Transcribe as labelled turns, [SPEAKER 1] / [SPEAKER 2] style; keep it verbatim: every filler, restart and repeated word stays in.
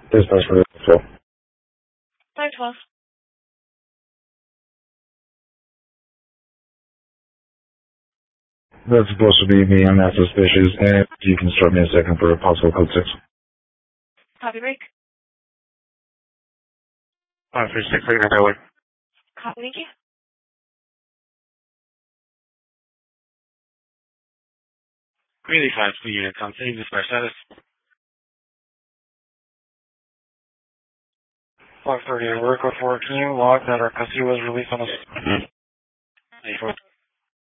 [SPEAKER 1] Dispatch for so.
[SPEAKER 2] nine twelve.
[SPEAKER 1] That's supposed to be me. I'm not suspicious, and you can start me a second for a possible code six.
[SPEAKER 2] Copy break.
[SPEAKER 1] Five three six eight nine.
[SPEAKER 2] Copy, thank you.
[SPEAKER 3] Greeley five two units on scene, dispatch status. five thirty, work with four, can you log that our custody was released on the...